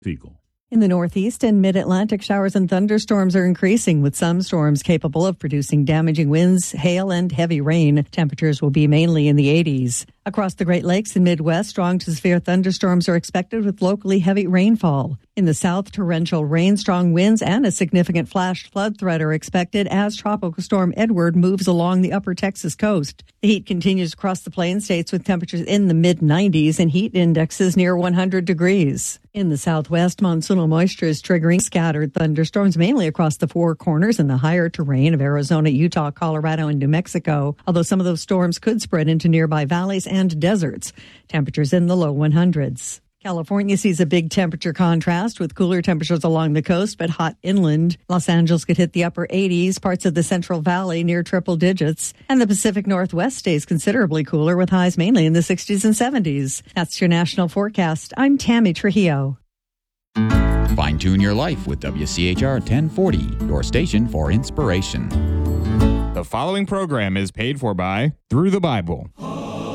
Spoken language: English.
Fiegel. In the Northeast and Mid-Atlantic, showers and thunderstorms are increasing, with some storms capable of producing damaging winds, hail, and heavy rain. Temperatures will be mainly in the 80s. Across the Great Lakes and Midwest, strong to severe thunderstorms are expected with locally heavy rainfall. In the south, torrential rain, strong winds, and a significant flash flood threat are expected as Tropical Storm Edward moves along the upper Texas coast. The heat continues across the Plain States with temperatures in the mid-90s and heat indexes near 100 degrees. In the southwest, monsoonal moisture is triggering scattered thunderstorms, mainly across the Four Corners and the higher terrain of Arizona, Utah, Colorado, and New Mexico, although some of those storms could spread into nearby valleys and deserts. Temperatures in the low 100s. California sees a big temperature contrast with cooler temperatures along the coast, but hot inland. Los Angeles could hit the upper 80s, parts of the Central Valley near triple digits, and the Pacific Northwest stays considerably cooler with highs mainly in the 60s and 70s. That's your national forecast. I'm Tammy Trujillo. Fine-tune your life with WCHR 1040, your station for inspiration. The following program is paid for by Through the Bible.